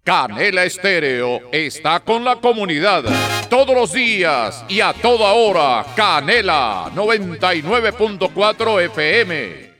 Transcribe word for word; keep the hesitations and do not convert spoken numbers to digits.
Canela Estéreo está con la comunidad todos los días y a toda hora. Canela noventa y nueve punto cuatro F M.